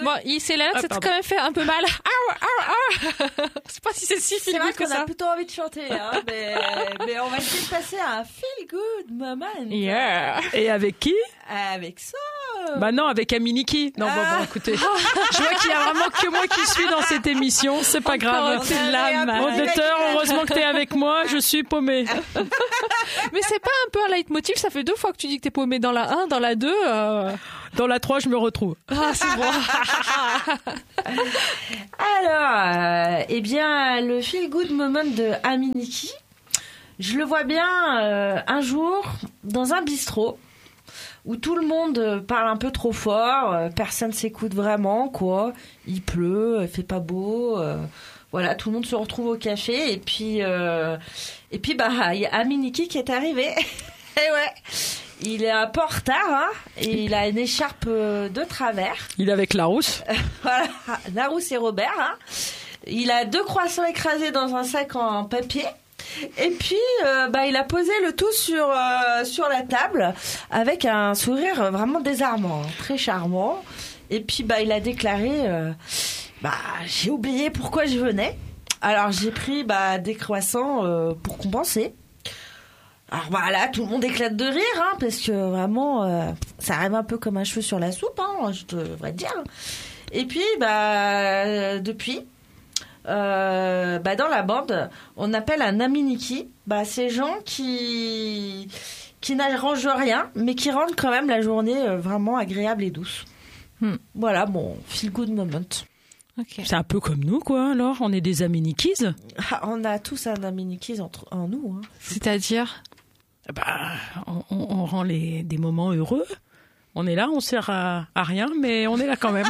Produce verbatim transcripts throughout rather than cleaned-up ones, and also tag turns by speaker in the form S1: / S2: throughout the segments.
S1: Bon, il s'est là,
S2: Ah,
S1: c'est
S2: pardon.
S1: quand même fait un peu mal. Ah, ah, ah. Je sais pas si c'est si
S3: C'est
S1: feel
S3: vrai
S1: good que
S3: qu'on a
S1: ça.
S3: plutôt envie de chanter, hein, mais, mais on va essayer de passer à un feel good moment.
S1: Yeah.
S2: Et avec qui?
S3: Avec ça.
S2: Bah non, avec Aminiki. Non, bon,
S3: Ah.
S2: bon, écoutez. Je vois qu'il y a vraiment que moi qui suis dans cette émission. C'est pas grave.
S1: c'est l'âme.
S2: Auditeur, heureusement que t'es avec moi. Je suis paumée.
S1: Mais c'est pas un peu un leitmotiv, ça fait deux fois que tu dis que t'es paumé dans la un, dans la deux. Euh...
S2: Dans la trois, je me retrouve.
S1: Ah, c'est bon.
S3: Alors, euh, eh bien, le feel good moment de Aminiki, je le vois bien euh, un jour dans un bistrot où tout le monde parle un peu trop fort, euh, personne s'écoute vraiment, quoi. Il pleut, il fait pas beau, euh, voilà, tout le monde se retrouve au café et puis, euh, et puis bah, il y a Aminiki qui est arrivé. Et ouais, il est un peu en retard, hein, et il a une écharpe euh, de travers.
S2: Il est avec Larousse.
S3: Voilà, Larousse et Robert. Hein. Il a deux croissants écrasés dans un sac en papier. Et puis, euh, bah, il a posé le tout sur, euh, sur la table avec un sourire vraiment désarmant, hein, très charmant. Et puis, bah, il a déclaré euh, bah, j'ai oublié pourquoi je venais. Alors, j'ai pris bah, des croissants euh, pour compenser. Alors voilà, tout le monde éclate de rire, hein, parce que vraiment, euh, ça arrive un peu comme un cheveu sur la soupe, hein, je devrais te dire. Et puis, bah, euh, depuis, euh, bah, dans la bande, on appelle un Aminiki, bah, ces gens qui, qui n'arrangent rien, mais qui rendent quand même la journée euh, vraiment agréable et douce.
S1: Hmm.
S3: Voilà, mon feel good moment.
S1: Okay.
S2: C'est un peu comme nous, quoi, alors. On est des Aminikis.
S3: Ah, on a tous un Aminiki entre, en nous. Hein.
S1: C'est-à-dire
S2: Bah, on, on, on rend les, des moments heureux. On est là, on sert à, à rien, mais on est là quand même.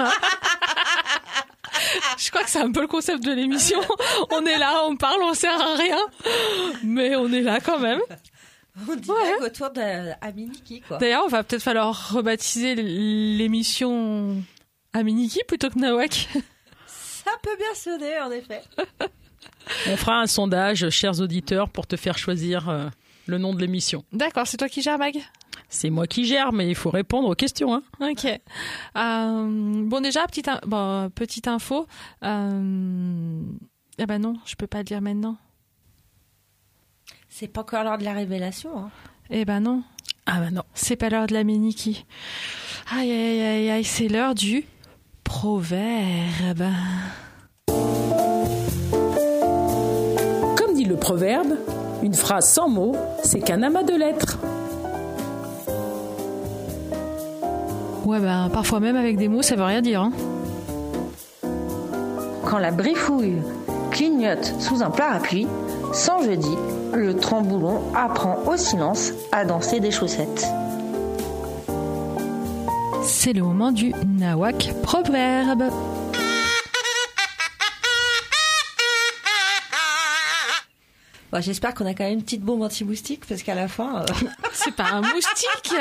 S1: Je crois que c'est un peu le concept de l'émission. On est là, on parle, on sert à rien, mais on est là quand même.
S3: On dirait ouais. autour d'Aminiki, quoi.
S1: D'ailleurs, on va peut-être falloir rebaptiser l'émission Aminiki plutôt que Nawak.
S3: Ça peut bien sonner, en effet.
S2: On fera un sondage, chers auditeurs, pour te faire choisir euh, le nom de l'émission.
S1: D'accord, c'est toi qui gères, Mag ?
S2: C'est moi qui gère, mais il faut répondre aux questions. Hein.
S1: Ok. Euh, bon, déjà, petite, in- bon, petite info. Euh... Eh ben non, je peux pas le dire maintenant.
S3: C'est pas encore l'heure de la révélation. Hein.
S1: Eh ben non.
S2: Ah ben non.
S1: C'est pas l'heure de la Miniki. Aïe, aïe, aïe, aïe, c'est l'heure du proverbe.
S2: Comme dit le proverbe, une phrase sans mots, c'est qu'un amas de lettres.
S1: Ouais, ben parfois même avec des mots, ça veut rien dire. Hein.
S4: Quand la brifouille clignote sous un parapluie, sans jeudi, le tremboulon apprend au silence à danser des chaussettes.
S1: C'est le moment du Nawak proverbe.
S3: Bon, j'espère qu'on a quand même une petite bombe anti-moustique parce qu'à la fin. Euh...
S1: C'est pas un moustique.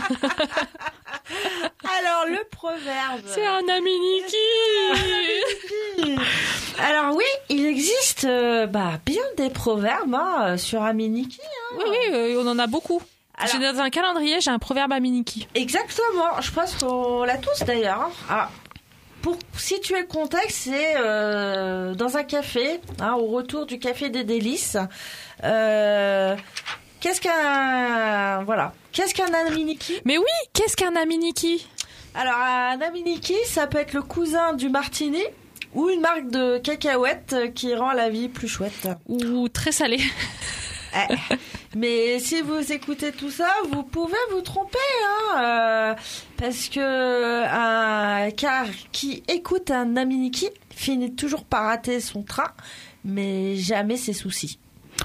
S3: Alors le proverbe.
S1: C'est un Aminiki.
S3: Alors oui, il existe euh, bah, bien des proverbes hein, sur Aminiki. Hein.
S1: Oui, oui, euh, on en a beaucoup.
S3: Alors,
S1: j'ai dans un calendrier, j'ai un proverbe Aminiki.
S3: Exactement, je pense qu'on l'a tous d'ailleurs. Hein. Alors, pour situer le contexte, c'est euh, dans un café, hein, au retour du café des délices. Euh, qu'est-ce qu'un voilà, qu'est-ce qu'un Aminiki ?
S1: Mais oui, qu'est-ce qu'un Aminiki ?
S3: Alors un Aminiki, ça peut être le cousin du martini ou une marque de cacahuètes qui rend la vie plus chouette.
S1: Ou très salé.
S3: Eh, mais si vous écoutez tout ça, vous pouvez vous tromper, hein, euh, parce que un car qui écoute un Aminiki finit toujours par rater son train, mais jamais ses soucis.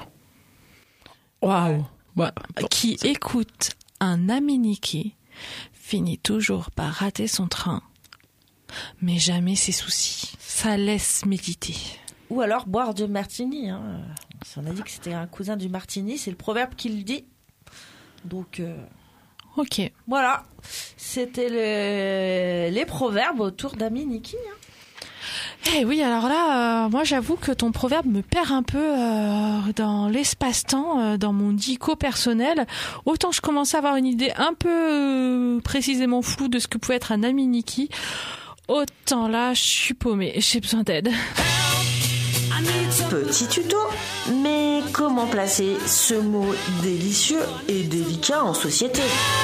S2: Waouh. Ouais.
S1: Qui écoute un Aminiki finit toujours par rater son train, mais jamais ses soucis. Ça laisse méditer.
S3: Ou alors boire du martini. Hein. Si on a dit que c'était un cousin du martini, c'est le proverbe qui le dit. Donc, euh,
S1: ok.
S3: Voilà, c'était le... les proverbes autour d'Aminiki. Hein.
S1: Eh oui, alors là, euh, moi j'avoue que ton proverbe me perd un peu euh, dans l'espace-temps, euh, dans mon dico personnel. Autant je commençais à avoir une idée un peu euh, précisément floue de ce que pouvait être un Aminiki, Autant là, je suis paumée, j'ai besoin d'aide.
S4: Petit tuto, mais comment placer ce mot délicieux et délicat en société ?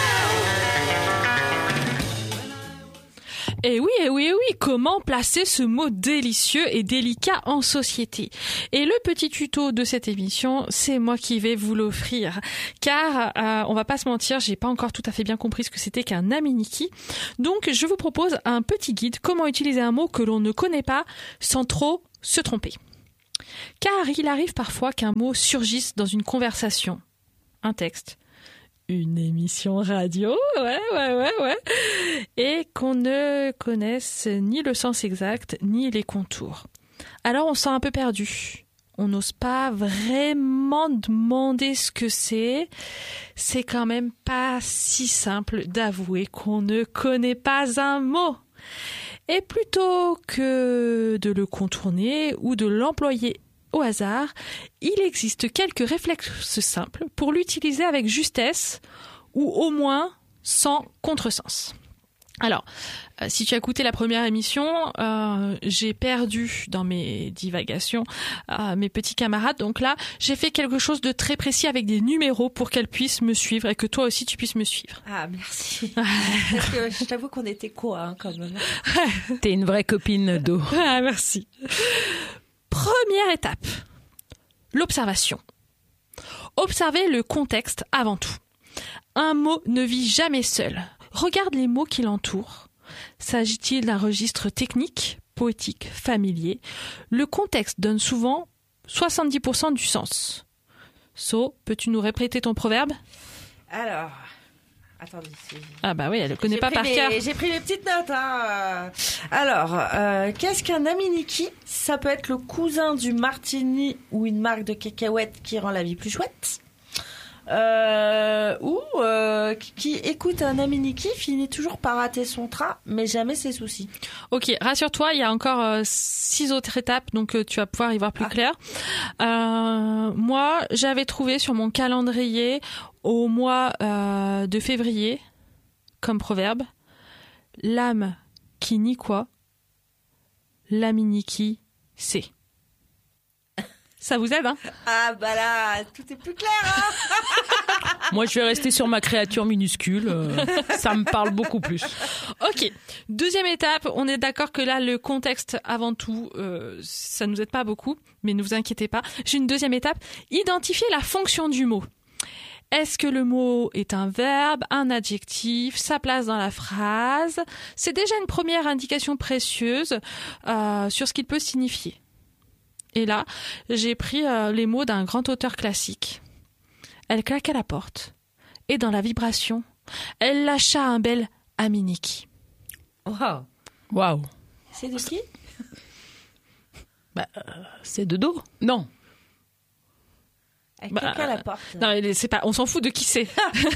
S1: Eh oui, eh oui, eh oui, comment placer ce mot délicieux et délicat en société ? Et le petit tuto de cette émission, c'est moi qui vais vous l'offrir. Car, euh, on va pas se mentir, j'ai pas encore tout à fait bien compris ce que c'était qu'un aminiki. Donc, je vous propose un petit guide, comment utiliser un mot que l'on ne connaît pas sans trop se tromper. Car il arrive parfois qu'un mot surgisse dans une conversation, un texte, une émission radio, ouais, ouais, ouais, ouais, et qu'on ne connaisse ni le sens exact, ni les contours. Alors on se sent un peu perdu. On n'ose pas vraiment demander ce que c'est. C'est quand même pas si simple d'avouer qu'on ne connaît pas un mot. Et plutôt que de le contourner ou de l'employer au hasard, il existe quelques réflexes simples pour l'utiliser avec justesse ou au moins sans contresens. Alors, euh, si tu as écouté la première émission, euh, j'ai perdu dans mes divagations euh, mes petits camarades. Donc là, j'ai fait quelque chose de très précis avec des numéros pour qu'elles puissent me suivre et que toi aussi tu puisses me suivre.
S3: Ah, merci. Parce que je t'avoue qu'on était quoi, hein, quand même.
S2: T'es une vraie copine d'eau.
S1: Ah, merci. Première étape, l'observation. Observez le contexte avant tout. Un mot ne vit jamais seul. Regarde les mots qui l'entourent. S'agit-il d'un registre technique, poétique, familier ? Le contexte donne souvent soixante-dix pour cent du sens. So, peux-tu nous répéter ton proverbe ?
S3: Alors, attendez. C'est...
S1: Ah bah oui, elle le connaît
S3: j'ai
S1: pas par
S3: mes,
S1: cœur.
S3: J'ai pris mes petites notes. Hein. Alors, euh, qu'est-ce qu'un aminiki ? Ça peut être le cousin du martini ou une marque de cacahuètes qui rend la vie plus chouette. Euh, ou euh, qui écoute un aminiki finit toujours par rater son train, mais jamais ses soucis.
S1: Ok, rassure-toi, il y a encore euh, six autres étapes, donc euh, tu vas pouvoir y voir plus
S3: ah.
S1: clair. Euh, moi, j'avais trouvé sur mon calendrier au mois euh, de février, comme proverbe, l'âme qui nie quoi, l'aminiki sait. Ça vous aide, hein ?
S3: Ah bah là, tout est plus clair, hein.
S2: Moi, je vais rester sur ma créature minuscule. Euh, ça me parle beaucoup plus.
S1: Ok. Deuxième étape, on est d'accord que là, le contexte, avant tout, euh, ça nous aide pas beaucoup, mais ne vous inquiétez pas. J'ai une deuxième étape. Identifier la fonction du mot. Est-ce que le mot est un verbe, un adjectif, sa place dans la phrase ? C'est déjà une première indication précieuse euh, sur ce qu'il peut signifier. Et là, j'ai pris euh, les mots d'un grand auteur classique. Elle claqua la porte, et dans la vibration, elle lâcha un bel aminiki.
S3: Waouh.
S2: Waouh.
S3: C'est de qui ?
S2: Bah, euh, c'est de dos. Non.
S3: Elle
S1: Bah,
S3: claqua la porte.
S1: Non, c'est pas. On s'en fout de qui c'est.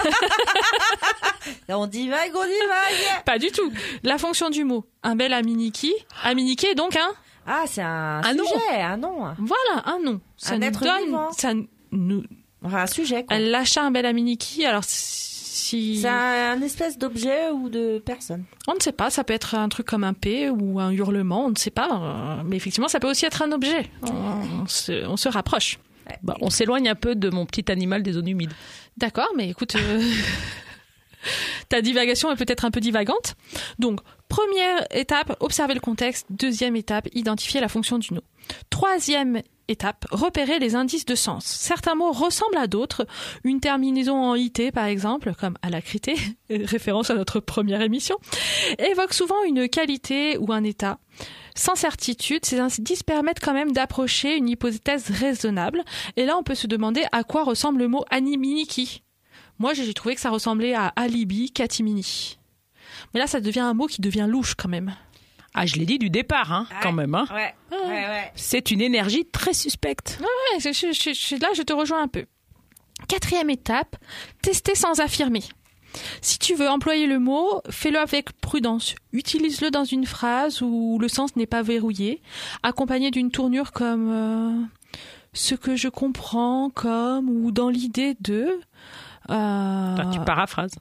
S3: On divague, on divague.
S1: Pas du tout. La fonction du mot. Un bel aminiki. Aminiki est donc un.
S3: Ah, c'est un,
S2: un
S3: sujet, un nom.
S1: Voilà, un nom. Ça
S3: Un
S1: nous
S3: être
S1: donne.
S3: vivant.
S1: Ça nous.
S3: Enfin, un sujet, quoi.
S1: Elle lâcha un bel aminiki. Alors si.
S3: C'est un, un espèce d'objet ou de personne.
S1: On ne sait pas. Ça peut être un truc comme un P ou un hurlement. On ne sait pas. Mais effectivement, ça peut aussi être un objet. On, on, se, on se rapproche.
S2: Bah, on s'éloigne un peu de mon petit animal des zones humides.
S1: D'accord, mais écoute, euh... ta divagation est peut-être un peu divagante. Donc, première étape, observer le contexte. Deuxième étape, identifier la fonction du mot. Troisième étape, repérer les indices de sens. Certains mots ressemblent à d'autres. Une terminaison en ité, par exemple, comme alacrité, référence à notre première émission, évoque souvent une qualité ou un état. Sans certitude, ces indices permettent quand même d'approcher une hypothèse raisonnable. Et là, on peut se demander à quoi ressemble le mot animiniki. Moi, j'ai trouvé que ça ressemblait à alibi, catimini. Mais là, ça devient un mot qui devient louche quand même.
S2: Ah, je l'ai dit du départ, hein,
S3: Ouais.
S2: quand même. Hein.
S3: Ouais, ouais, ouais.
S2: C'est une énergie très suspecte.
S1: Ouais, je, je, je, je, là, je te rejoins un peu. Quatrième étape, tester sans affirmer. Si tu veux employer le mot, fais-le avec prudence. Utilise-le dans une phrase où le sens n'est pas verrouillé, accompagné d'une tournure comme euh, « ce que je comprends comme » ou « dans l'idée de ». Euh...
S2: Enfin, tu paraphrases.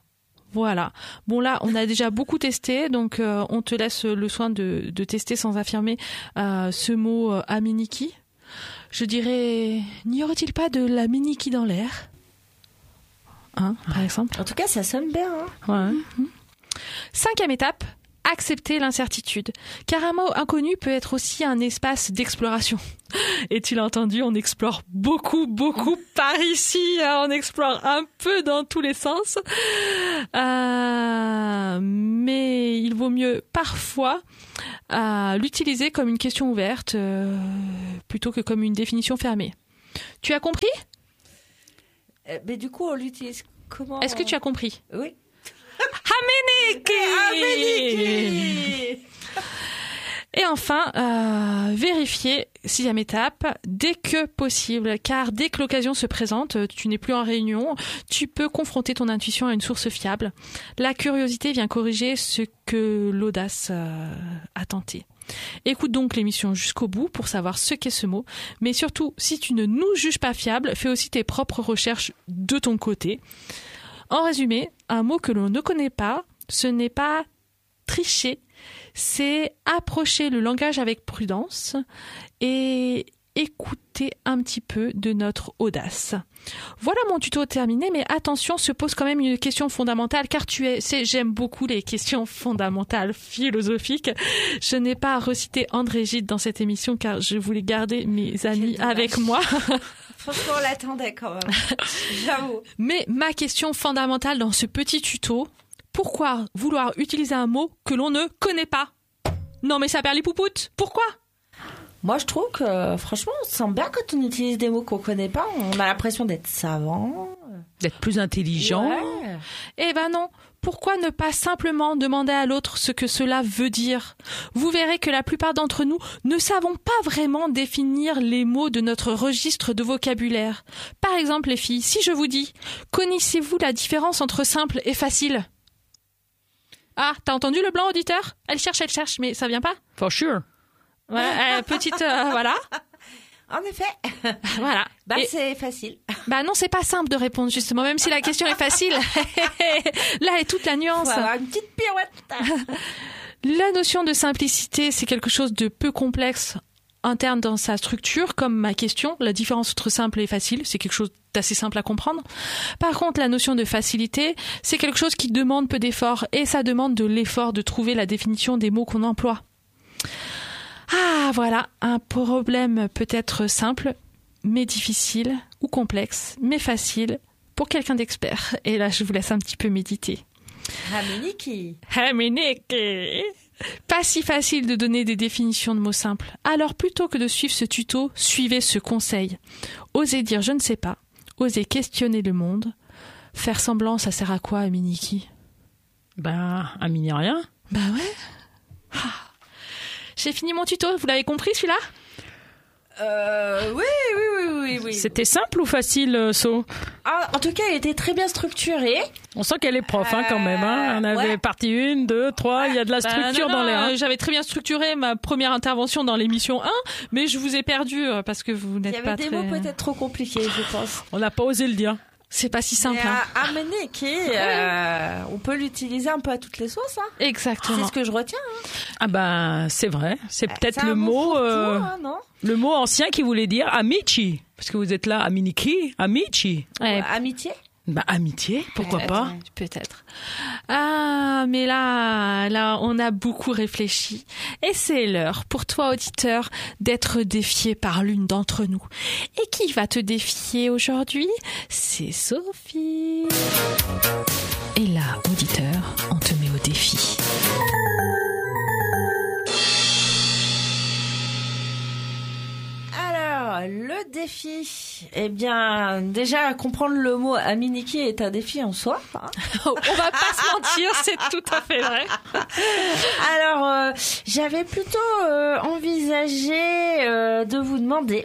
S1: Voilà. Bon là, on a déjà beaucoup testé, donc euh, on te laisse le soin de, de tester sans affirmer euh, ce mot euh, aminiki. Je dirais, n'y aurait-il pas de la miniki dans l'air ? Hein, par exemple.
S3: En tout cas, ça sonne bien.
S2: Ouais.
S3: Hein.
S1: Mmh. Cinquième étape, accepter l'incertitude. Car un mot inconnu peut être aussi un espace d'exploration. Et tu l'as entendu, on explore beaucoup, beaucoup par ici. Hein, on explore un peu dans tous les sens. Euh, mais il vaut mieux parfois euh, l'utiliser comme une question ouverte euh, plutôt que comme une définition fermée. Tu as compris ?
S3: Euh, mais du coup, on l'utilise comment ?
S1: Est-ce que tu as compris ?
S3: Oui.
S1: Aminiki
S3: Aminiki.
S1: Et enfin, euh, vérifier, sixième étape, dès que possible, car dès que l'occasion se présente, tu n'es plus en réunion, tu peux confronter ton intuition à une source fiable. La curiosité vient corriger ce que l'audace euh, a tenté. Écoute donc l'émission jusqu'au bout pour savoir ce qu'est ce mot, mais surtout, si tu ne nous juges pas fiables, fais aussi tes propres recherches de ton côté. En résumé, un mot que l'on ne connaît pas, ce n'est pas tricher, c'est approcher le langage avec prudence et écouter un petit peu de notre audace. Voilà mon tuto terminé, mais attention, se pose quand même une question fondamentale, car tu es, c'est, j'aime beaucoup les questions fondamentales, philosophiques. Je n'ai pas recité André Gide dans cette émission, car je voulais garder mes amis avec moi.
S3: Franchement, on l'attendait quand même. J'avoue.
S1: Mais ma question fondamentale dans ce petit tuto, pourquoi vouloir utiliser un mot que l'on ne connaît pas ? Non mais ça perd les poupoutes. Pourquoi ?
S3: Moi, je trouve que, franchement, on se sent bien quand on utilise des mots qu'on connaît pas. On a l'impression d'être savant.
S2: D'être plus intelligent.
S3: Ouais.
S1: Eh ben non. Pourquoi ne pas simplement demander à l'autre ce que cela veut dire ? Vous verrez que la plupart d'entre nous ne savons pas vraiment définir les mots de notre registre de vocabulaire. Par exemple, les filles, si je vous dis « Connaissez-vous la différence entre simple et facile ?» Ah, t'as entendu le blanc auditeur ? Elle cherche, elle cherche, mais ça vient pas ?
S2: For sure.
S1: Voilà, euh, petite, euh, voilà.
S3: En effet.
S1: Voilà.
S3: Bah,
S1: Et-
S3: c'est facile.
S1: Bah non, c'est pas simple de répondre justement, même si la question est facile. Là est toute la nuance.
S3: Faut avoir une petite pirouette.
S1: La notion de simplicité, c'est quelque chose de peu complexe interne dans sa structure, comme ma question. La différence entre simple et facile, c'est quelque chose d'assez simple à comprendre. Par contre, la notion de facilité, c'est quelque chose qui demande peu d'effort, et ça demande de l'effort de trouver la définition des mots qu'on emploie. Ah, voilà, un problème peut-être simple, mais difficile, ou complexe, mais facile, pour quelqu'un d'expert. Et là, je vous laisse un petit peu méditer.
S3: Aminiki.
S1: Aminiki. Pas si facile de donner des définitions de mots simples. Alors, plutôt que de suivre ce tuto, suivez ce conseil. Osez dire je ne sais pas, osez questionner le monde. Faire semblant, ça sert à quoi, Aminiki ?
S2: Ben, à mine rien.
S1: Bah ouais. Ah. J'ai fini mon tuto, vous l'avez compris celui-là ?
S3: Euh, oui, oui, oui, oui, oui.
S2: C'était simple ou facile, euh, So ?
S3: Ah, en tout cas, il était très bien structuré.
S2: On sent qu'elle est prof, hein, quand même. Hein. On avait
S3: ouais.
S2: partie une, deux, trois. Il y a de la structure
S1: Bah, non,
S2: dans
S1: non,
S2: l'air. Hein.
S1: euh, J'avais très bien structuré ma première intervention dans l'émission un, mais je vous ai perdu euh, parce que vous
S3: Il y
S1: n'êtes
S3: avait
S1: pas
S3: des
S1: très...
S3: mots peut-être trop compliqués, je pense.
S2: On n'a pas osé le dire.
S1: C'est pas si simple.
S3: Mais,
S1: Hein.
S3: euh, Aminiki, euh, on peut l'utiliser un peu à toutes les sauces. Hein.
S1: Exactement.
S3: C'est ce que je retiens. Hein.
S2: Ah ben, c'est vrai. C'est peut-être
S3: C'est un
S2: le
S3: bon
S2: mot,
S3: fourre-tout,
S2: euh,
S3: hein, non
S2: le mot ancien qui voulait dire amici. Parce que vous êtes là, aminiki, amici.
S1: Ouais,
S3: Euh, Amitié.
S2: Ben, amitié, pourquoi
S1: peut-être,
S2: pas?
S1: ouais, peut-être. Ah, mais là, là, on a beaucoup réfléchi. Et c'est l'heure pour toi, auditeur, d'être défié par l'une d'entre nous. Et qui va te défier aujourd'hui? C'est Sophie. Et là, auditeur, on te met au défi.
S3: Alors, le défi. Eh bien, déjà, comprendre le mot Aminiki est un défi en soi. Hein.
S1: On va pas se mentir, c'est tout à fait vrai.
S3: Alors, euh, j'avais plutôt euh, envisagé euh, de vous demander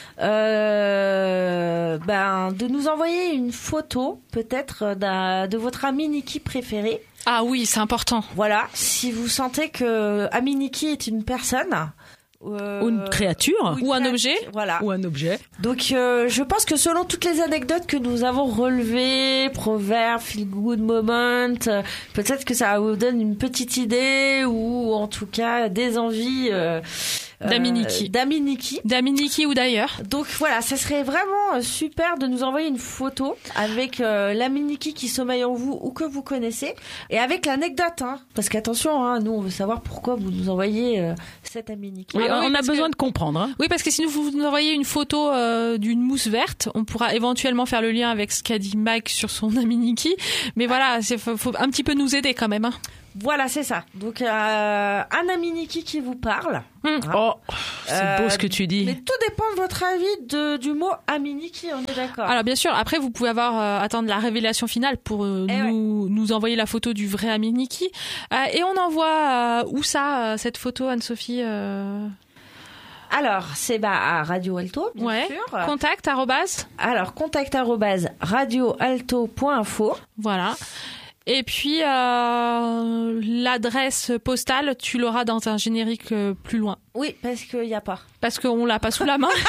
S3: euh, ben, de nous envoyer une photo, peut-être, d'un, de votre Aminiki préféré.
S1: Ah oui, c'est important.
S3: Voilà, si vous sentez que Aminiki est une personne, Euh,
S2: Ou une créature.
S1: Ou un objet.
S3: Voilà.
S2: Ou un objet.
S3: Donc, euh, je pense que selon toutes les anecdotes que nous avons relevées, proverbes, feel good moment, euh, peut-être que ça vous donne une petite idée ou en tout cas des envies euh,
S1: D'Aminiki.
S3: Euh, D'Aminiki.
S1: D'Aminiki ou d'ailleurs.
S3: Donc voilà, ça serait vraiment super de nous envoyer une photo avec euh, l'Aminiki qui sommeille en vous ou que vous connaissez et avec l'anecdote. Hein. Parce qu'attention, hein, nous on veut savoir pourquoi vous nous envoyez euh, cette Aminiki.
S2: Oui,
S1: Ah oui,
S2: on a
S1: parce
S2: besoin
S1: que-
S2: de comprendre. Hein.
S1: Oui, parce que si vous nous envoyez une photo euh, d'une mousse verte, on pourra éventuellement faire le lien avec ce qu'a dit Mike sur son Aminiki. Mais voilà, il faut, faut un petit peu nous aider quand même. Hein.
S3: Voilà, c'est ça. Donc euh, un Aminiki qui vous parle.
S1: Hum.
S2: Oh, c'est
S3: Euh,
S2: beau ce que tu dis.
S3: Mais tout dépend de votre avis de, du mot Aminiki, on est d'accord.
S1: Alors bien sûr, après vous pouvez avoir euh, attendre la révélation finale pour euh,
S3: Eh
S1: nous, nous envoyer la photo du vrai Aminiki. Euh, et on envoie euh, où ça, euh, cette photo, Anne-Sophie euh...
S3: Alors, c'est bah, à Radio Alto, bien
S1: Ouais.
S3: sûr.
S1: Contact, arrobase.
S3: Alors, contact arobase radioalto point info.
S1: Voilà. Et puis euh, l'adresse postale, tu l'auras dans un générique euh, plus loin.
S3: Oui, parce qu'il n'y a pas.
S1: Parce qu'on l'a pas sous la main.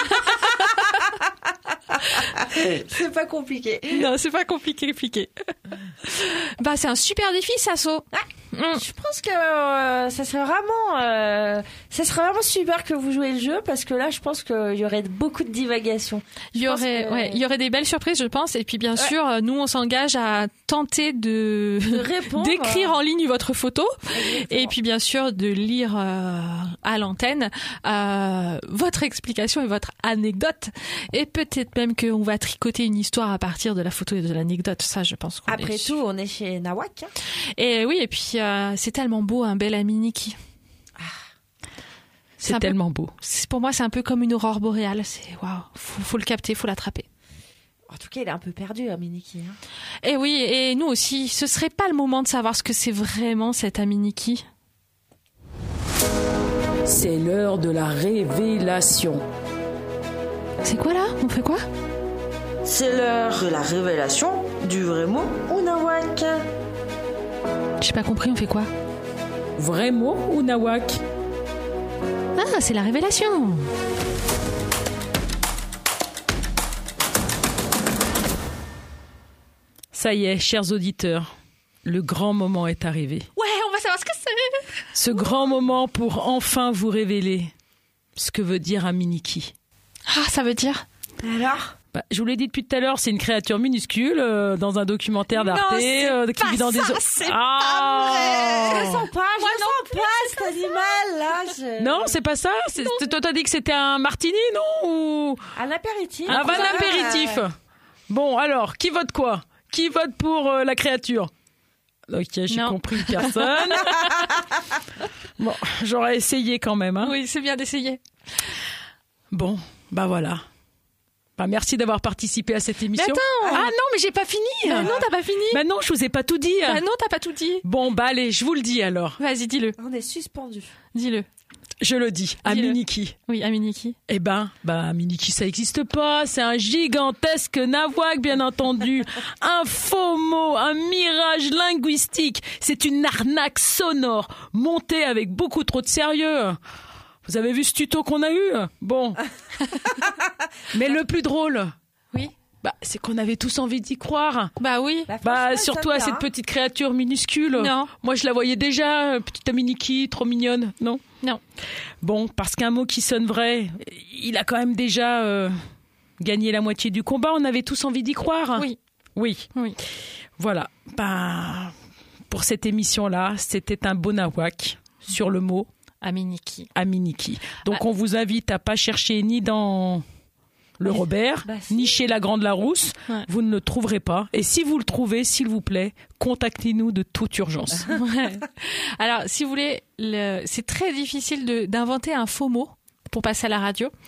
S3: C'est pas compliqué.
S1: Non, c'est pas compliqué, compliqué. Bah, c'est un super défi, Sasso. Mm.
S3: Je pense que euh, ça serait vraiment, euh, ça serait vraiment super que vous jouiez le jeu parce que là, je pense qu'il y aurait beaucoup de divagations.
S1: Il y
S3: Je pense
S1: aurait,
S3: que-
S1: ouais, il y aurait des belles surprises, je pense. Et puis, bien sûr, euh, nous, on s'engage à tenter de,
S3: De répondre.
S1: d'écrire en ligne votre photo.
S3: Exactement.
S1: Et puis, bien sûr, de lire euh, à l'antenne euh, votre explication et votre anecdote. Et peut-être même qu'on va tricoter une histoire à partir de la photo et de l'anecdote. Ça, je pense qu'on
S3: Après
S1: est
S3: tout, on est chez Nawak. Hein.
S1: Et oui, et puis euh, c'est tellement beau, un bel Aminiki.
S2: C'est
S1: un peu-
S2: tellement beau.
S1: c'est- Pour moi, c'est un peu comme une aurore boréale. C'est waouh, faut, faut le capter, faut l'attraper.
S3: En tout cas, il est un peu perdu, Aminiki. Hein.
S1: Et oui, et nous aussi, ce serait pas le moment de savoir ce que c'est vraiment cet Aminiki.
S5: C'est l'heure de la révélation.
S1: C'est quoi là? On fait quoi?
S4: C'est l'heure de la révélation du vrai mot ou nawak.
S1: J'ai pas compris, on fait quoi?
S2: Vrai mot ou nawak?
S1: Ah, c'est la révélation.
S2: Ça y est, chers auditeurs, le grand moment est arrivé.
S1: Ouais, on va savoir ce que c'est.
S2: Ce grand moment pour enfin vous révéler ce que veut dire Aminiki.
S1: Ah, ça veut dire?
S3: Alors
S2: Bah, je vous l'ai dit depuis tout à l'heure, c'est une créature minuscule euh, dans un documentaire
S1: Non,
S2: d'Arte
S1: c'est
S2: euh, qui
S1: pas
S2: vit dans des
S1: ça,
S2: eaux.
S1: c'est
S3: Je
S2: Ah
S3: le sens pas, je le sens pas, cet animal là. je-
S2: Non, c'est pas ça. C'est- Toi, t'as dit que c'était un martini, non? Ou
S3: Un apéritif.
S2: un
S3: Comme
S2: vin
S3: ça,
S2: apéritif.
S3: euh,
S2: Bon, alors, qui vote quoi? Qui vote pour euh, la créature? Ok, j'ai
S1: Non.
S2: compris, personne. Bon, j'aurais essayé quand même. Hein.
S1: Oui, c'est bien d'essayer.
S2: Bon, bah voilà. Bah, merci d'avoir participé à cette émission.
S1: attends.
S2: Ah non, mais j'ai pas fini.
S1: Bah non, t'as pas fini.
S2: Bah non, je vous ai pas tout dit.
S1: Bah non, t'as pas tout dit.
S2: Bon, bah allez, je vous le dis alors.
S1: Vas-y, dis-le.
S3: On est suspendu.
S1: Dis-le.
S2: Je le dis. Aminiki.
S1: Oui, Aminiki.
S2: Eh ben, bah Aminiki, ça n'existe pas. C'est un gigantesque nawak, bien entendu. Un faux mot, un mirage linguistique. C'est une arnaque sonore montée avec beaucoup trop de sérieux. Vous avez vu ce tuto qu'on a eu? Bon. Mais le plus drôle,
S1: Oui.
S2: bah, c'est qu'on avait tous envie d'y croire.
S1: Bah oui.
S3: Bah,
S2: Bah,
S3: franchement,
S2: surtout
S3: ça
S2: à
S3: me
S2: cette
S3: va,
S2: petite créature minuscule.
S1: Non.
S2: Moi, je la voyais déjà, euh, petite Aminiki, trop mignonne, non?
S1: Non.
S2: Bon, parce qu'un mot qui sonne vrai, il a quand même déjà euh, gagné la moitié du combat. On avait tous envie d'y croire.
S1: Oui.
S2: Oui.
S1: Oui.
S2: Voilà. Bah, pour cette émission-là, c'était un beau nawak sur le mot
S1: Aminiki.
S2: Aminiki. Donc,
S1: Ah.
S2: on vous invite à pas chercher ni dans le Robert,
S3: Bah, si.
S2: ni chez la Grande Larousse.
S1: Ouais.
S2: Vous ne le trouverez pas. Et si vous le trouvez, s'il vous plaît, contactez-nous de toute urgence.
S1: Ouais. Alors, si vous voulez, le... c'est très difficile de... d'inventer un faux mot pour passer à la radio.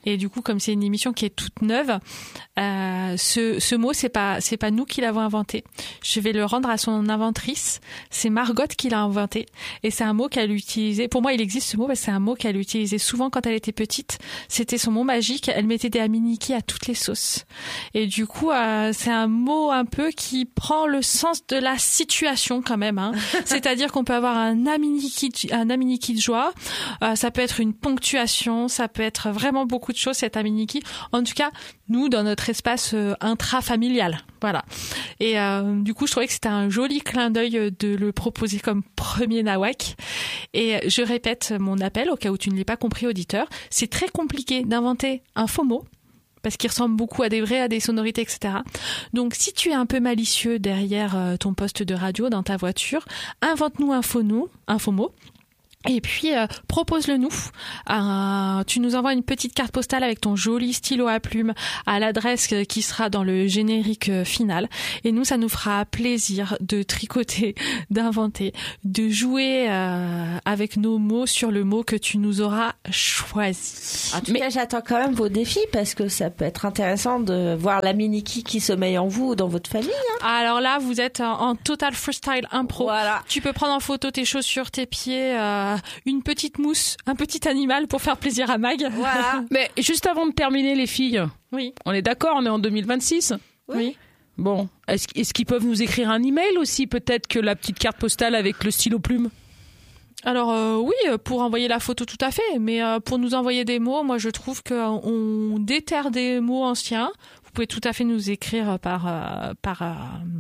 S1: Et du coup, comme c'est une émission qui est toute neuve, euh, ce, ce mot, c'est pas, c'est pas nous qui l'avons inventé. Je vais le rendre à son inventrice. C'est Margot qui l'a inventé. Et c'est un mot qu'elle utilisait. Pour moi, il existe ce mot parce que c'est un mot qu'elle utilisait souvent quand elle était petite. C'était son mot magique. Elle mettait des aminiki à toutes les sauces. Et du coup, euh, c'est un mot un peu qui prend le sens de la situation quand même. Hein. C'est-à-dire qu'on peut avoir un aminiki, un aminiki de joie. Euh, ça peut être une ponctuation. Ça peut être vraiment beaucoup de choses, cet aminiki. En tout cas, nous, dans notre espace euh, intrafamilial. Voilà. Et euh, du coup, je trouvais que c'était un joli clin d'œil de le proposer comme premier nawak. Et je répète mon appel, au cas où tu ne l'aies pas compris, auditeur. C'est très compliqué d'inventer un faux mot, parce qu'il ressemble beaucoup à des vrais, à des sonorités, et cetera. Donc, si tu es un peu malicieux derrière euh, ton poste de radio, dans ta voiture, invente-nous un faux nom, un faux mot. Et puis, euh, propose-le nous. Euh, tu nous envoies une petite carte postale avec ton joli stylo à plume à l'adresse qui sera dans le générique final. Et nous, ça nous fera plaisir de tricoter, d'inventer, de jouer euh, avec nos mots sur le mot que tu nous auras choisi.
S3: En tout Mais... cas, j'attends quand même vos défis parce que ça peut être intéressant de voir l'aminiki qui sommeille en vous ou dans votre famille. Hein.
S1: Alors là, vous êtes en, en total freestyle impro.
S3: Voilà.
S1: Tu peux prendre en photo tes chaussures, tes pieds... Euh, une petite mousse, un petit animal pour faire plaisir à Mag.
S3: Voilà.
S2: Mais juste avant de terminer, les filles,
S1: oui.
S2: On est d'accord, on est en deux mille vingt-six.
S1: Oui. oui.
S2: Bon, est-ce, est-ce qu'ils peuvent nous écrire un email aussi, peut-être que la petite carte postale avec le stylo plume?
S1: Alors euh, oui, pour envoyer la photo tout à fait, mais euh, pour nous envoyer des mots, moi je trouve qu'on déterre des mots anciens. Vous pouvez tout à fait nous écrire par... Euh, par euh,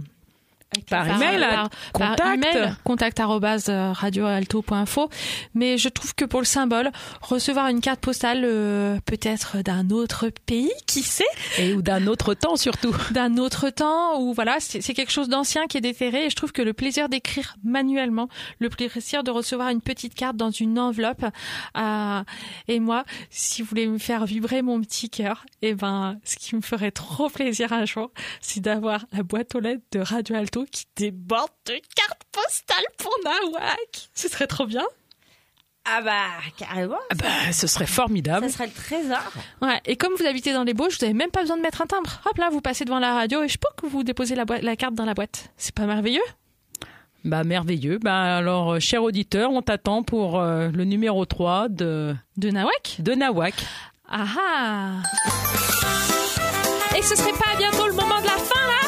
S2: Par, par email, par, contact.
S1: Par email, contact arobase radio alto point info. Mais je trouve que pour le symbole, recevoir une carte postale euh, peut-être d'un autre pays, qui sait,
S2: et ou d'un autre temps surtout,
S1: d'un autre temps, ou voilà, c'est, c'est quelque chose d'ancien qui est déterré. Et je trouve que le plaisir d'écrire manuellement, le plaisir de recevoir une petite carte dans une enveloppe, euh, et moi, si vous voulez me faire vibrer mon petit cœur, et ben, ce qui me ferait trop plaisir un jour, c'est d'avoir la boîte aux lettres de Radio Alto qui déborde de cartes postales pour Nawak. Ce serait trop bien.
S3: Ah bah, carrément.
S2: Ah bah, ce serait formidable.
S3: Ça serait le trésor.
S1: Ouais, et comme vous habitez dans les Bauges, vous n'avez même pas besoin de mettre un timbre. Hop là, vous passez devant la radio et je peux que vous déposez la, boîte, la carte dans la boîte. C'est pas merveilleux?
S2: Bah, merveilleux. Bah, alors, cher auditeur, on t'attend pour euh, le numéro trois de...
S1: De Nawak?
S2: De Nawak.
S1: Ah ah. Et ce serait pas bientôt le moment de la fin, là?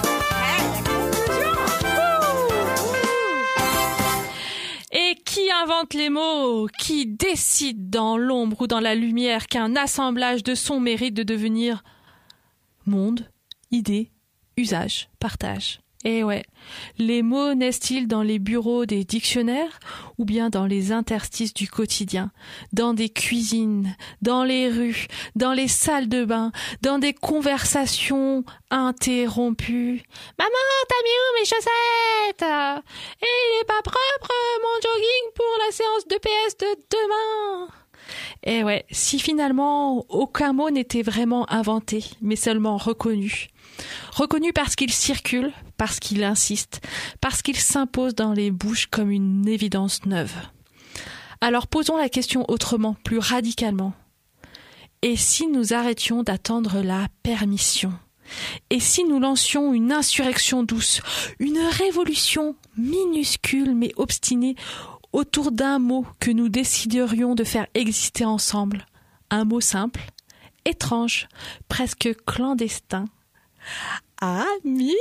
S1: Et qui invente les mots? Qui décide dans l'ombre ou dans la lumière qu'un assemblage de sons mérite de devenir monde, idée, usage, partage? Eh ouais, les mots naissent-ils dans les bureaux des dictionnaires ou bien dans les interstices du quotidien, dans des cuisines, dans les rues, dans les salles de bain, dans des conversations interrompues? Maman, t'as mis où mes chaussettes? Et il est pas propre mon jogging pour la séance de P S de demain. Eh ouais, si finalement aucun mot n'était vraiment inventé, mais seulement reconnu. Reconnu parce qu'il circule, parce qu'il insiste, parce qu'il s'impose dans les bouches comme une évidence neuve. Alors posons la question autrement, plus radicalement. Et si nous arrêtions d'attendre la permission? Et si nous lancions une insurrection douce, une révolution minuscule mais obstinée autour d'un mot que nous déciderions de faire exister ensemble? Un mot simple, étrange, presque clandestin. Aminiki.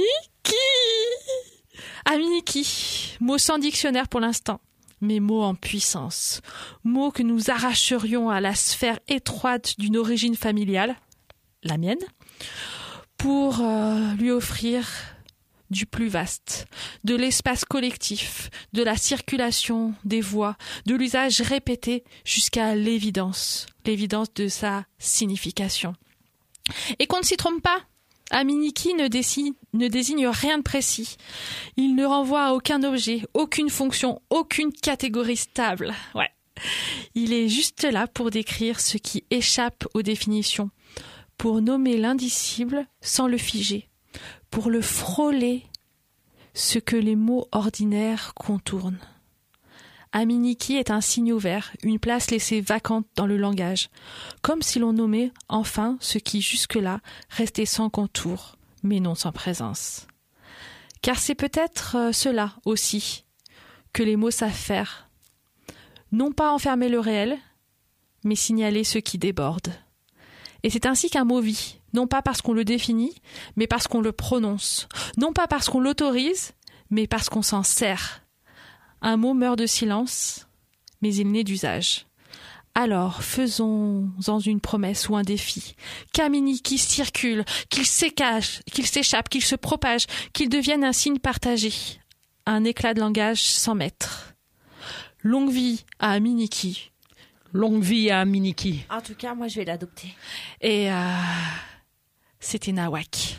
S1: Aminiki, mot sans dictionnaire pour l'instant, mais mot en puissance. Mot que nous arracherions à la sphère étroite d'une origine familiale, la mienne, pour euh, lui offrir du plus vaste, de l'espace collectif, de la circulation des voix, de l'usage répété jusqu'à l'évidence, l'évidence de sa signification. Et qu'on ne s'y trompe pas, Aminiki ne, désigne, ne désigne rien de précis. Il ne renvoie à aucun objet, aucune fonction, aucune catégorie stable. Ouais. Il est juste là pour décrire ce qui échappe aux définitions, pour nommer l'indicible sans le figer, pour le frôler ce que les mots ordinaires contournent. Aminiki est un signe ouvert, une place laissée vacante dans le langage, comme si l'on nommait enfin ce qui jusque-là restait sans contour, mais non sans présence. Car c'est peut-être cela aussi que les mots savent faire. Non pas enfermer le réel, mais signaler ce qui déborde. Et c'est ainsi qu'un mot vit, non pas parce qu'on le définit, mais parce qu'on le prononce, non pas parce qu'on l'autorise, mais parce qu'on s'en sert. Un mot meurt de silence, mais il naît d'usage. Alors, faisons-en une promesse ou un défi. Qu'Aminiki circule, qu'il s'écache, qu'il s'échappe, qu'il se propage, qu'il devienne un signe partagé. Un éclat de langage sans maître. Longue vie à Aminiki.
S2: Longue vie à Aminiki.
S3: En tout cas, moi, je vais l'adopter.
S1: Et euh, c'était Nawak.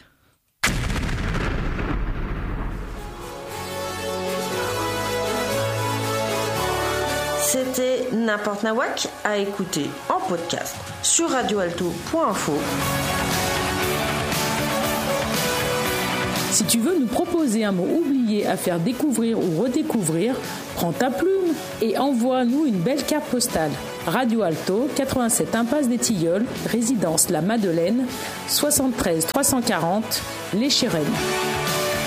S4: C'était N'importe Nawak à écouter en podcast sur radio alto point info.
S5: Si tu veux nous proposer un mot oublié à faire découvrir ou redécouvrir, prends ta plume et envoie-nous une belle carte postale. Radio Alto, quatre-vingt-sept impasse des Tilleuls, résidence La Madeleine, soixante-treize trois cent quarante, Les Chérènes.